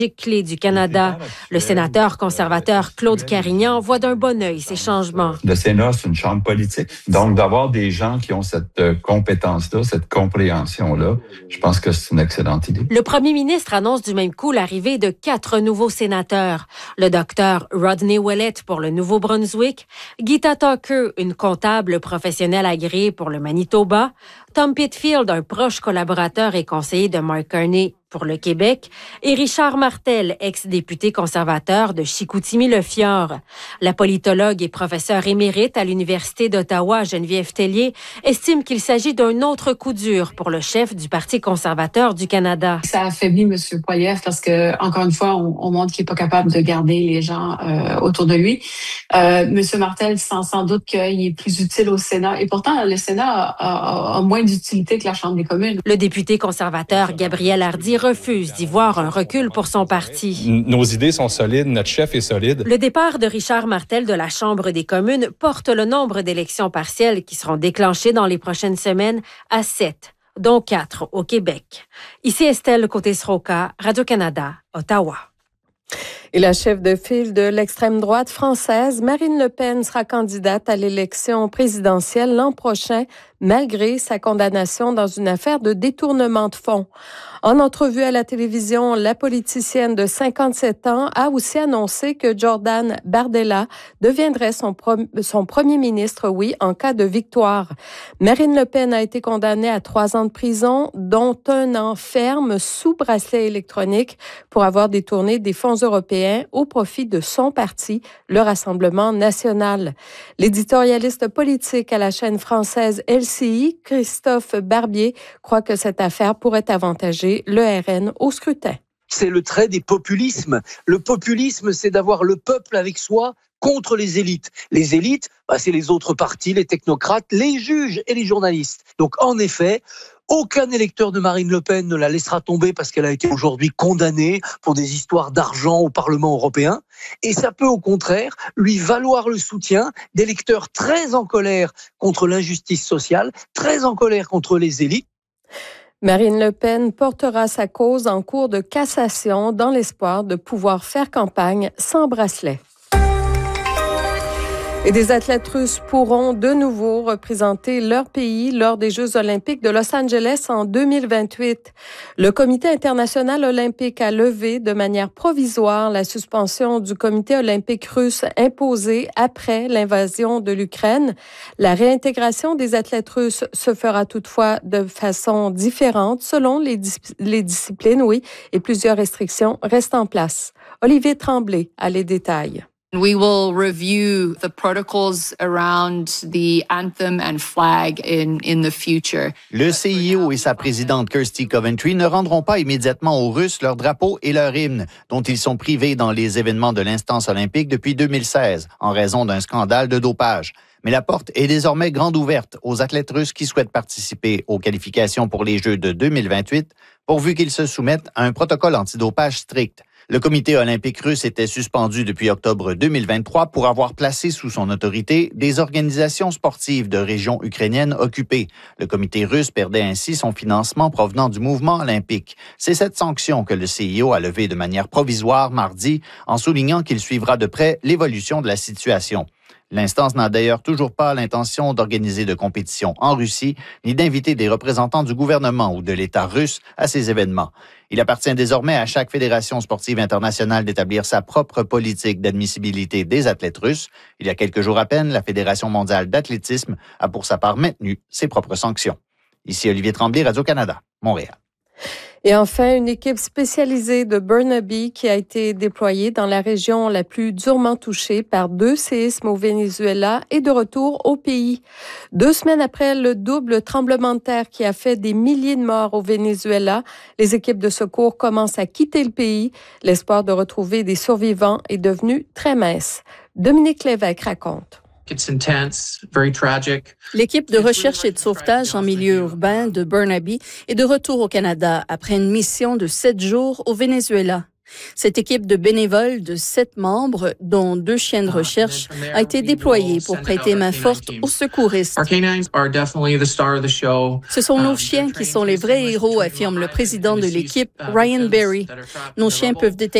clé du Canada. Le sénateur conservateur Claude Carignan voit d'un bon œil ces changements. Le Sénat, c'est une chambre politique. Donc, d'avoir des gens qui ont cette compétence-là, cette compréhension-là, je pense que c'est une excellente idée. Le premier ministre annonce du même coup l'arrivée de 4 nouveaux sénateurs. Le docteur Rodney Willett pour le Nouveau-Brunswick, Gita Tucker, une comptable professionnelle agréée pour le Manitoba, Tom Pitfield, un proche collaborateur et conseiller de Mark Carney pour le Québec, et Richard Martel, ex-député conservateur de Chicoutimi-Le-Fjord. La politologue et professeure émérite à l'Université d'Ottawa, Geneviève Tellier, estime qu'il s'agit d'un autre coup dur pour le chef du Parti conservateur du Canada. Ça affaiblit M. Poilievre parce que, encore une fois, on montre qu'il n'est pas capable de garder les gens autour de lui. M. Martel sent sans doute qu'il est plus utile au Sénat. Et pourtant, le Sénat a moins d'utilité que la Chambre des communes. Le député conservateur Gabriel Hardy refuse d'y voir un recul pour son parti. Nos idées sont solides, notre chef est solide. Le départ de Richard Martel de la Chambre des communes porte le nombre d'élections partielles qui seront déclenchées dans les prochaines semaines à 7, dont 4 au Québec. Ici Estelle Côté-Sroka, Radio-Canada, Ottawa. Et la chef de file de l'extrême droite française, Marine Le Pen, sera candidate à l'élection présidentielle l'an prochain, malgré sa condamnation dans une affaire de détournement de fonds. En entrevue à la télévision, la politicienne de 57 ans a aussi annoncé que Jordan Bardella deviendrait son premier ministre, en cas de victoire. Marine Le Pen a été condamnée à 3 ans de prison, dont 1 an ferme sous bracelet électronique pour avoir détourné des fonds européens au profit de son parti, le Rassemblement national. L'éditorialiste politique à la chaîne française LCI, Christophe Barbier, croit que cette affaire pourrait avantager le RN au scrutin. C'est le trait des populismes. Le populisme, c'est d'avoir le peuple avec soi contre les élites. Les élites, c'est les autres partis, les technocrates, les juges et les journalistes. Donc, en effet, aucun électeur de Marine Le Pen ne la laissera tomber parce qu'elle a été aujourd'hui condamnée pour des histoires d'argent au Parlement européen. Et ça peut au contraire lui valoir le soutien d'électeurs très en colère contre l'injustice sociale, très en colère contre les élites. Marine Le Pen portera sa cause en cours de cassation dans l'espoir de pouvoir faire campagne sans bracelet. Et des athlètes russes pourront de nouveau représenter leur pays lors des Jeux olympiques de Los Angeles en 2028. Le Comité international olympique a levé de manière provisoire la suspension du Comité olympique russe imposée après l'invasion de l'Ukraine. La réintégration des athlètes russes se fera toutefois de façon différente selon les disciplines, et plusieurs restrictions restent en place. Olivier Tremblay a les détails. We will review the protocols around the anthem and flag in the future. Le CIO et sa présidente Kirsty Coventry ne rendront pas immédiatement aux Russes leur drapeau et leur hymne, dont ils sont privés dans les événements de l'instance olympique depuis 2016, en raison d'un scandale de dopage. Mais la porte est désormais grande ouverte aux athlètes russes qui souhaitent participer aux qualifications pour les Jeux de 2028, pourvu qu'ils se soumettent à un protocole antidopage strict. Le comité olympique russe était suspendu depuis octobre 2023 pour avoir placé sous son autorité des organisations sportives de régions ukrainiennes occupées. Le comité russe perdait ainsi son financement provenant du mouvement olympique. C'est cette sanction que le CIO a levée de manière provisoire mardi, en soulignant qu'il suivra de près l'évolution de la situation. L'instance n'a d'ailleurs toujours pas l'intention d'organiser de compétition en Russie, ni d'inviter des représentants du gouvernement ou de l'État russe à ces événements. Il appartient désormais à chaque fédération sportive internationale d'établir sa propre politique d'admissibilité des athlètes russes. Il y a quelques jours à peine, la Fédération mondiale d'athlétisme a pour sa part maintenu ses propres sanctions. Ici Olivier Tremblay, Radio-Canada, Montréal. Et enfin, une équipe spécialisée de Burnaby qui a été déployée dans la région la plus durement touchée par 2 séismes au Venezuela est de retour au pays. 2 semaines après le double tremblement de terre qui a fait des milliers de morts au Venezuela, les équipes de secours commencent à quitter le pays. L'espoir de retrouver des survivants est devenu très mince. Dominique Lévesque raconte. L'équipe de recherche et de sauvetage en milieu urbain de Burnaby est de retour au Canada après une mission de 7 jours au Venezuela. Cette équipe de bénévoles de 7 membres, dont 2 chiens de recherche, a été déployée pour prêter main forte aux secouristes. Ce sont nos chiens qui sont les vrais héros, affirme le président de l'équipe, Ryan Berry. Nos chiens peuvent détecter